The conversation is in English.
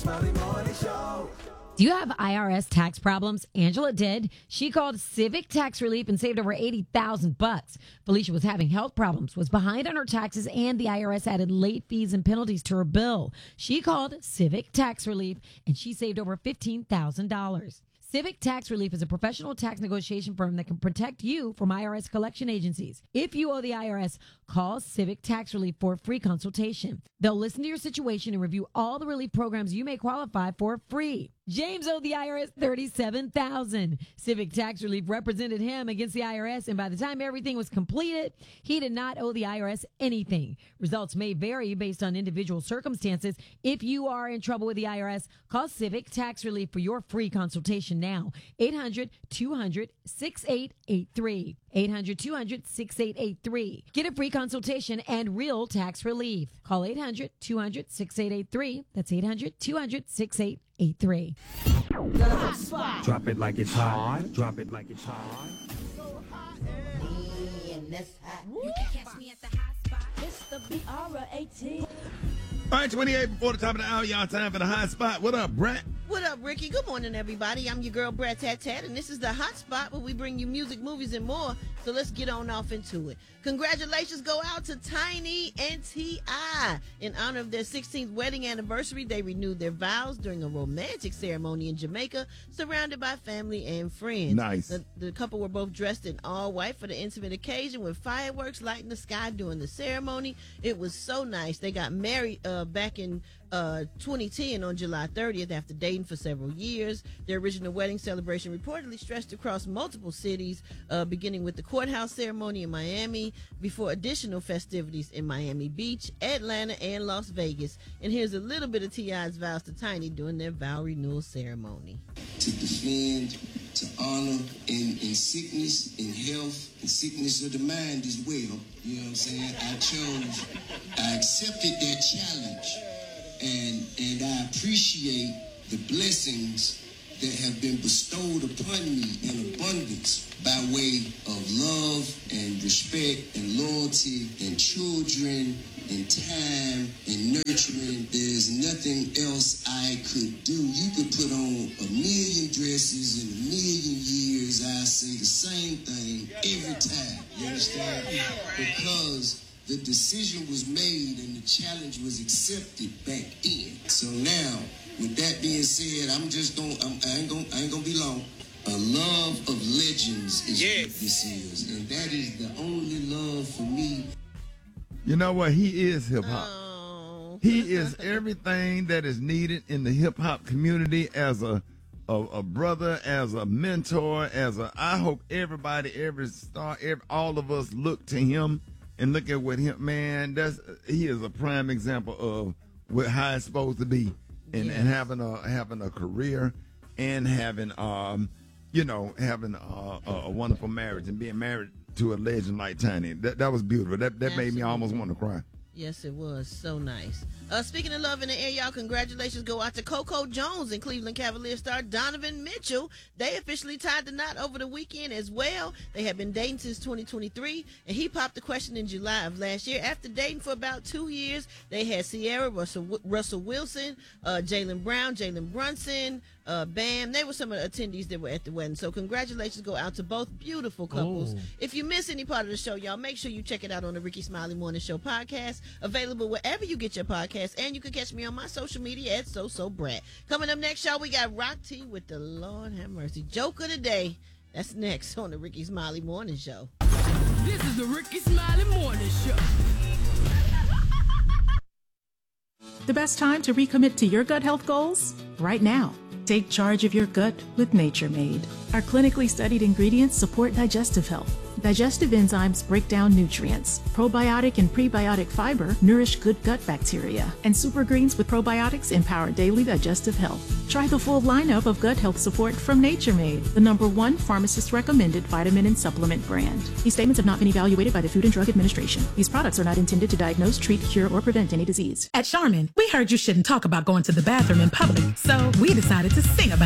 Smiley Morning Show. Do you have IRS tax problems? Angela did. She called Civic Tax Relief and saved over $80,000. Felicia was having health problems, was behind on her taxes, and the IRS added late fees and penalties to her bill. She called Civic Tax Relief and she saved over $15,000. Civic Tax Relief is a professional tax negotiation firm that can protect you from IRS collection agencies. If you owe the IRS, call Civic Tax Relief for a free consultation. They'll listen to your situation and review all the relief programs you may qualify for free. James owed the IRS $37,000. Civic Tax Relief represented him against the IRS, and by the time everything was completed, he did not owe the IRS anything. Results may vary based on individual circumstances. If you are in trouble with the IRS, call Civic Tax Relief for your free consultation now. 800-200-6883. 800-200-6883. Get a free consultation and real tax relief. Call 800-200-6883. That's 800-200-6883. Drop it like it's hot. Drop it like it's hot. You can catch me at the hot spot. It's the BR18. All right, 28 before the top of the hour, y'all. Time for the hot spot. What up, Brett? What up, Ricky? Good morning, everybody. I'm your girl, Brat Tat Tat, and this is the hot spot where we bring you music, movies, and more. So let's get on off into it. Congratulations go out to Tiny and T.I. In honor of their 16th wedding anniversary, they renewed their vows during a romantic ceremony in Jamaica, surrounded by family and friends. Nice. The couple were both dressed in all white for the intimate occasion with fireworks lighting the sky during the ceremony. It was so nice. They got married back in 2010 on July 30th after dating for several years. Their original wedding celebration reportedly stretched across multiple cities, beginning with the courthouse ceremony in Miami before additional festivities in Miami Beach, Atlanta, and Las Vegas. And here's a little bit of T.I.'s vows to Tiny during their vow renewal ceremony. To defend, to honor in sickness, in health, in sickness of the mind as well. You know what I'm saying? I accepted that challenge. And I appreciate the blessings that have been bestowed upon me in abundance by way of love and respect and loyalty and children and time and nurturing. There's nothing else I could do. You could put on a million dresses in a million years. I say the same thing every time. You understand? Because the decision was made and the challenge was accepted back then. So now, with that being said, I ain't gonna be long. A love of legends is what this is, and that is the only love for me. You know what? He is hip hop. Oh. He is everything that is needed in the hip hop community as a brother, as a mentor, I hope everybody, every star, all of us look to him and look at what him, man, he is a prime example of how it's supposed to be, and having a career and having a wonderful marriage and being married to a legend like Tiny. That was beautiful. That made me almost want to cry. Yes, it was. So nice. Speaking of love in the air, y'all, congratulations go out to Coco Jones and Cleveland Cavaliers star Donovan Mitchell. They officially tied the knot over the weekend as well. They have been dating since 2023, and he popped the question in July of last year. After dating for about 2 years, they had Sierra, Russell Wilson, Jaylen Brown, Jalen Brunson, Bam. They were some of the attendees that were at the wedding. So congratulations go out to both beautiful couples. If you miss any part of the show, y'all, make sure you check it out on the Ricky Smiley Morning Show podcast, available wherever you get your podcasts, and you can catch me on my social media at SoSoBrat. Coming up next, y'all, we got Rock T with the Lord Have Mercy joke of the day. That's next on the Ricky Smiley Morning Show. This is the Ricky Smiley Morning Show. The best time to recommit to your gut health goals? Right now. Take charge of your gut with Nature Made. Our clinically studied ingredients support digestive health. Digestive enzymes break down nutrients. Probiotic and prebiotic fiber nourish good gut bacteria. And super greens with probiotics empower daily digestive health. Try the full lineup of gut health support from Nature Made, the #1 pharmacist-recommended vitamin and supplement brand. These statements have not been evaluated by the Food and Drug Administration. These products are not intended to diagnose, treat, cure, or prevent any disease. At Charmin, we heard you shouldn't talk about going to the bathroom in public, so we decided to sing about it.